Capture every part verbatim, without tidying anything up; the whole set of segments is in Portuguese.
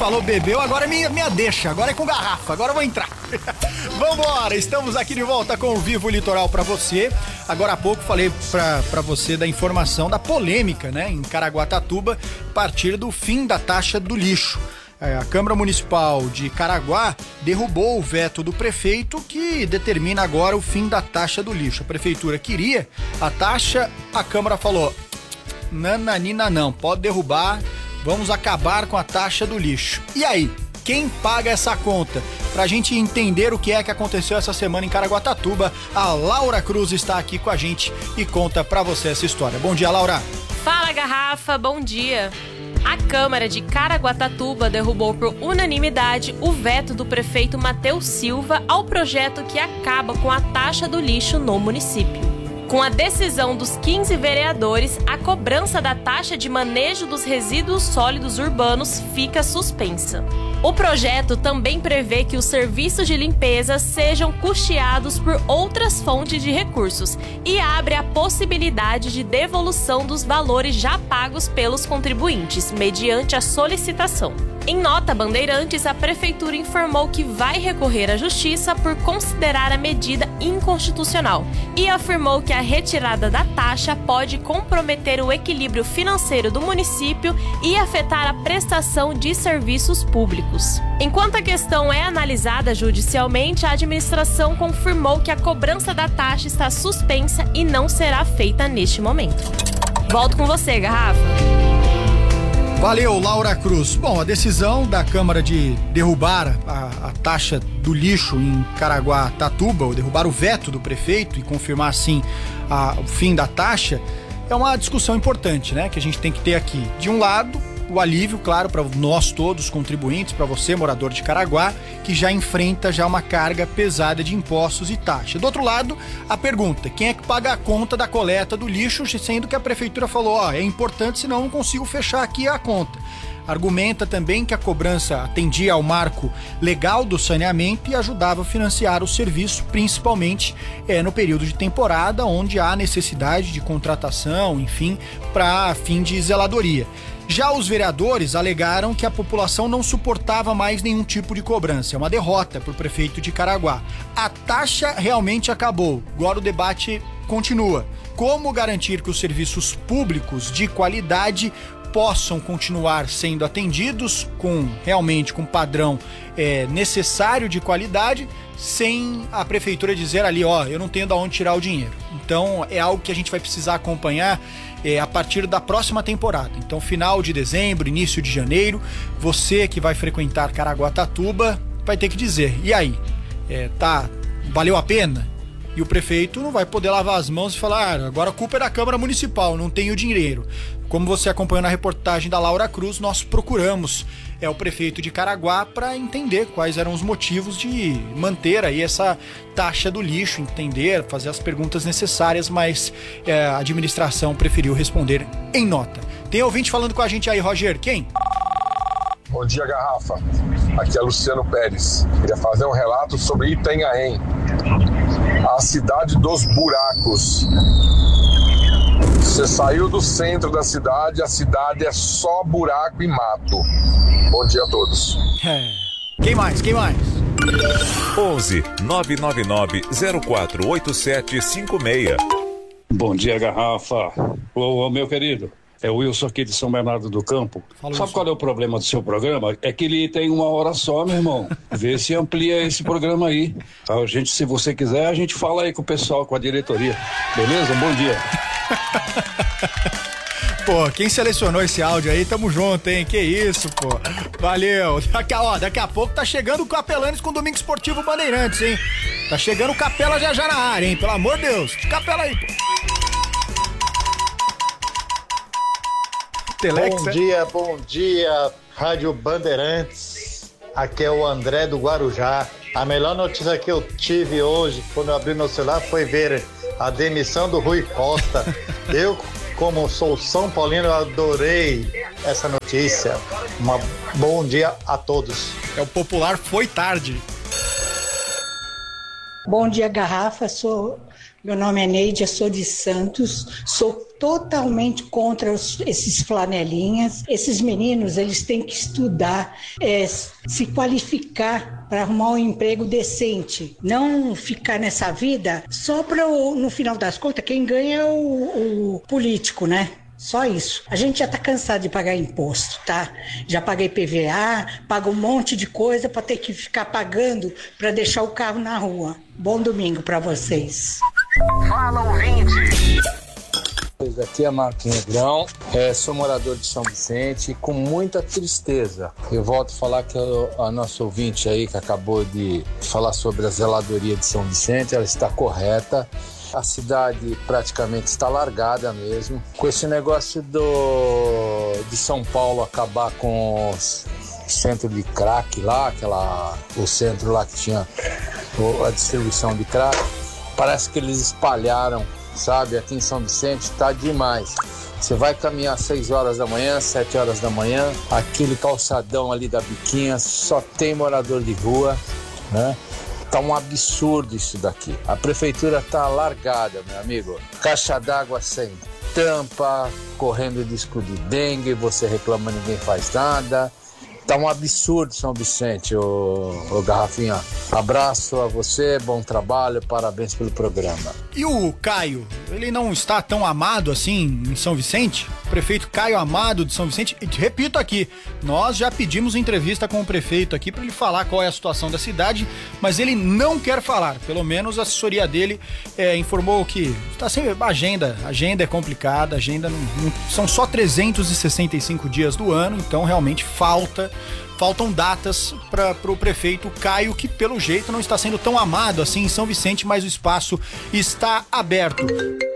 falou bebeu, agora é minha, minha deixa, agora é com garrafa, agora eu vou entrar. Vambora, estamos aqui de volta com o Vivo Litoral pra você. Agora há pouco falei pra, pra você da informação da polêmica, né, em Caraguatatuba, a partir do fim da taxa do lixo. A Câmara Municipal de Caraguá derrubou o veto do prefeito que determina agora o fim da taxa do lixo. A prefeitura queria a taxa, a Câmara falou, nananina não, pode derrubar, vamos acabar com a taxa do lixo. E aí, quem paga essa conta? Pra gente entender o que é que aconteceu essa semana em Caraguatatuba, a Laura Cruz está aqui com a gente e conta pra você essa história. Bom dia, Laura. Fala, Garrafa, bom dia. A Câmara de Caraguatatuba derrubou por unanimidade o veto do prefeito Matheus Silva ao projeto que acaba com a taxa do lixo no município. Com a decisão dos quinze vereadores, a cobrança da taxa de manejo dos resíduos sólidos urbanos fica suspensa. O projeto também prevê que os serviços de limpeza sejam custeados por outras fontes de recursos e abre a possibilidade de devolução dos valores já pagos pelos contribuintes, mediante a solicitação. Em nota Bandeirantes, a Prefeitura informou que vai recorrer à Justiça por considerar a medida inconstitucional e afirmou que a retirada da taxa pode comprometer o equilíbrio financeiro do município e afetar a prestação de serviços públicos. Enquanto a questão é analisada judicialmente, a administração confirmou que a cobrança da taxa está suspensa e não será feita neste momento. Volto com você, Garrafa. Valeu, Laura Cruz. Bom, a decisão da Câmara de derrubar a, a taxa do lixo em Caraguatatuba, ou derrubar o veto do prefeito e confirmar, assim, a, o fim da taxa, é uma discussão importante, né, que a gente tem que ter aqui. De um lado, o alívio, claro, para nós todos, contribuintes, para você, morador de Caraguá, que já enfrenta já uma carga pesada de impostos e taxa. Do outro lado, a pergunta, quem é que paga a conta da coleta do lixo, sendo que a prefeitura falou, ó, é importante, senão não consigo fechar aqui a conta. Argumenta também que a cobrança atendia ao marco legal do saneamento e ajudava a financiar o serviço, principalmente é, no período de temporada, onde há necessidade de contratação, enfim, para fim de zeladoria. Já os vereadores alegaram que a população não suportava mais nenhum tipo de cobrança. É uma derrota para o prefeito de Caraguá. A taxa realmente acabou. Agora o debate continua. Como garantir que os serviços públicos de qualidade possam continuar sendo atendidos com realmente com padrão é, necessário de qualidade, sem a prefeitura dizer ali, ó, eu não tenho de onde tirar o dinheiro. Então é algo que a gente vai precisar acompanhar é, a partir da próxima temporada. Então final de dezembro, início de janeiro, você que vai frequentar Caraguatatuba vai ter que dizer, e aí, é, tá, valeu a pena? E o prefeito não vai poder lavar as mãos e falar, ah, agora a culpa é da Câmara Municipal, não tenho dinheiro. Como você acompanhou na reportagem da Laura Cruz, nós procuramos é, o prefeito de Caraguá para entender quais eram os motivos de manter aí essa taxa do lixo, entender, fazer as perguntas necessárias, mas é, a administração preferiu responder em nota. Tem ouvinte falando com a gente aí, Roger, quem? Bom dia, Garrafa. Aqui é Luciano Pérez. Queria fazer um relato sobre Itanhaém, a cidade dos buracos. Você saiu do centro da cidade, a cidade é só buraco e mato. Bom dia a todos. É. Quem mais? Quem mais? onze nove nove nove zero quatro oito sete cinco seis. Bom dia, Garrafa. Ô, ô, meu querido, é o Wilson aqui de São Bernardo do Campo. Fala, Sabe Wilson. qual é o problema do seu programa? É que ele tem uma hora só, meu irmão. Vê se amplia esse programa aí. A gente, se você quiser, a gente fala aí com o pessoal, com a diretoria. Beleza? Bom dia. Pô, quem selecionou esse áudio aí, tamo junto, hein? Que isso, pô. Valeu. Daqui a, ó, daqui a pouco tá chegando o Capelanes com o Domingo Esportivo Bandeirantes, hein? Tá chegando o Capela já já na área, hein? Pelo amor de Deus. Capela aí, pô. Telex, bom é? dia, bom dia, Rádio Bandeirantes. Aqui é o André do Guarujá. A melhor notícia que eu tive hoje, quando eu abri meu celular, foi ver a demissão do Rui Costa. Eu, como sou São Paulino, eu adorei essa notícia. Um bom dia a todos. É o popular foi tarde. Bom dia, Garrafa. Sou Meu nome é Neide, eu sou de Santos, sou totalmente contra os, esses flanelinhas. Esses meninos, eles têm que estudar, é, se qualificar para arrumar um emprego decente. Não ficar nessa vida só para, no final das contas, quem ganha é o, o político, né? Só isso. A gente já tá cansado de pagar imposto, tá? Já paguei P V A, pago um monte de coisa para ter que ficar pagando para deixar o carro na rua. Bom domingo para vocês. Fala, ouvinte! Aqui é Marco Negrão, é, sou morador de São Vicente e com muita tristeza eu volto a falar que a, a nossa ouvinte aí que acabou de falar sobre a zeladoria de São Vicente, ela está correta. A cidade praticamente está largada mesmo. Com esse negócio do, de São Paulo acabar com os centro de crack lá, aquela, o centro lá que tinha a distribuição de crack, parece que eles espalharam, sabe? Aqui em São Vicente está demais. Você vai caminhar às seis horas da manhã, sete horas da manhã, aquele calçadão ali da Biquinha, só tem morador de rua, né? Tá um absurdo isso daqui. A prefeitura tá largada, meu amigo. Caixa d'água sem tampa, correndo risco de dengue, você reclama, ninguém faz nada. Tá um absurdo, São Vicente, ô, ô Garrafinha. Abraço a você, bom trabalho, parabéns pelo programa. E o Caio, ele não está tão amado assim em São Vicente? O prefeito Caio Amado de São Vicente, e repito aqui, nós já pedimos entrevista com o prefeito aqui para ele falar qual é a situação da cidade, mas ele não quer falar. Pelo menos a assessoria dele é, informou que está sempre agenda, agenda é complicada, agenda não, não, são só trezentos e sessenta e cinco dias do ano, então realmente falta Faltam datas para o prefeito Caio, que pelo jeito não está sendo tão amado assim em São Vicente, mas o espaço está aberto.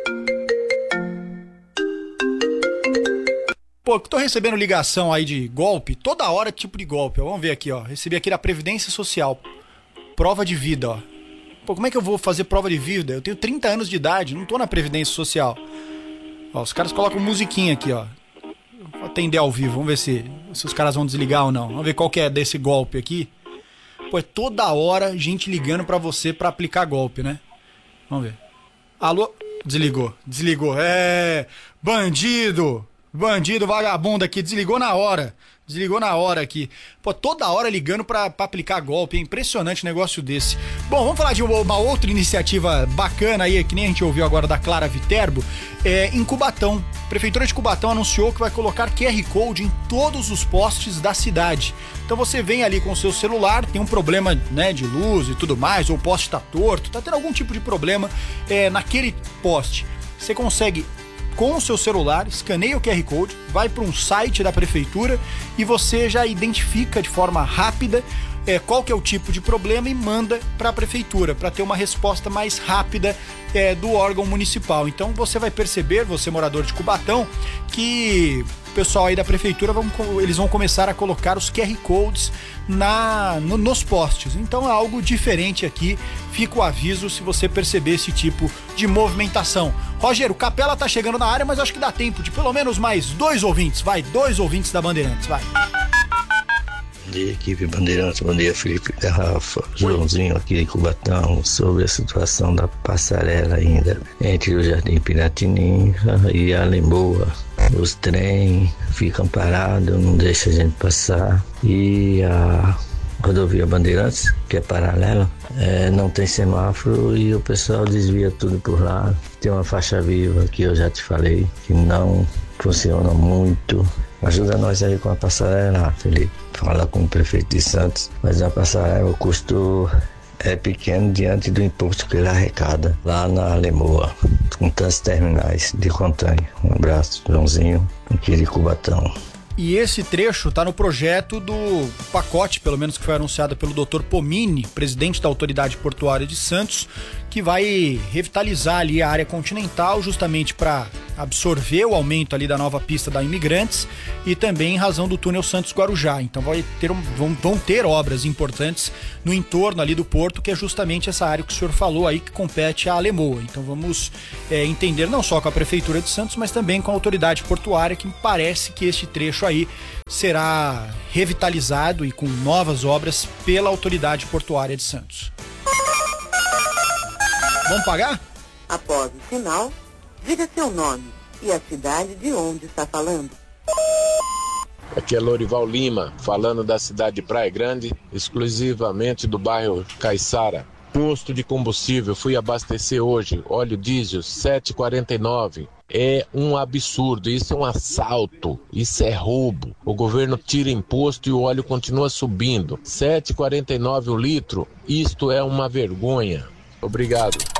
Pô, tô recebendo ligação aí de golpe, toda hora tipo de golpe. Vamos ver aqui, ó. Recebi aqui da Previdência Social. Prova de vida, ó. Pô, como é que eu vou fazer prova de vida? Eu tenho trinta anos de idade, não tô na Previdência Social. Ó, os caras colocam musiquinha aqui, ó. Vou atender ao vivo, vamos ver se, se os caras vão desligar ou não. Vamos ver qual que é desse golpe aqui. Pô, é toda hora gente ligando pra você pra aplicar golpe, né? Vamos ver. Alô? Desligou, desligou. É, bandido, bandido vagabundo aqui, desligou na hora. Desligou na hora aqui. Pô, toda hora ligando pra, pra aplicar golpe. É impressionante um negócio desse. Bom, vamos falar de uma, uma outra iniciativa bacana aí, que nem a gente ouviu agora da Clara Viterbo. É, em Cubatão. A Prefeitura de Cubatão anunciou que vai colocar Q R Code em todos os postes da cidade. Então você vem ali com o seu celular, tem um problema, né, de luz e tudo mais, ou o poste tá torto, tá tendo algum tipo de problema é, naquele poste. Você consegue, com o seu celular, escaneia o Q R Code, vai para um site da prefeitura e você já identifica de forma rápida é, qual que é o tipo de problema e manda para a prefeitura, para ter uma resposta mais rápida é, do órgão municipal. Então você vai perceber, você morador de Cubatão, que o pessoal aí da prefeitura, vão, eles vão começar a colocar os Q R Codes na, no, nos postes. Então é algo diferente aqui, fica o aviso se você perceber esse tipo de movimentação. Rogério, o Capela tá chegando na área, mas acho que dá tempo de pelo menos mais dois ouvintes, vai, dois ouvintes da Bandeirantes, vai. Bom dia, equipe Bandeirantes, bom dia, Felipe Garrafa, Joãozinho aqui de Cubatão, sobre a situação da passarela ainda entre o Jardim Piratininga e a Lemoa. Os trens ficam parados, não deixam a gente passar, e a rodovia Bandeirantes, que é paralela, é, não tem semáforo e o pessoal desvia tudo por lá. Tem uma faixa viva que eu já te falei, que não funciona muito. Ajuda nós aí com a passarela, Felipe. Fala com o prefeito de Santos, mas a passarela, o custo é pequeno diante do imposto que ele arrecada lá na Lemoa, com tantos terminais de Contânea. Um abraço, Joãozinho, aqui de Cubatão. E esse trecho está no projeto do pacote, pelo menos que foi anunciado pelo doutor Pomini, presidente da Autoridade Portuária de Santos, que vai revitalizar ali a área continental justamente para absorver o aumento ali da nova pista da Imigrantes e também em razão do túnel Santos-Guarujá. Então vai ter, vão, vão ter obras importantes no entorno ali do porto, que é justamente essa área que o senhor falou aí, que compete à Lemoa. Então vamos é, entender não só com a Prefeitura de Santos, mas também com a Autoridade Portuária, que me parece que este trecho aí será revitalizado e com novas obras pela Autoridade Portuária de Santos. Vamos pagar? Após o sinal, diga seu nome e a cidade de onde está falando. Aqui é Lorival Lima, falando da cidade de Praia Grande, exclusivamente do bairro Caiçara. Posto de combustível, fui abastecer hoje, óleo diesel sete reais e quarenta e nove centavos. É um absurdo, isso é um assalto, isso é roubo. O governo tira imposto e o óleo continua subindo. sete reais e quarenta e nove centavos o litro, isto é uma vergonha. Obrigado.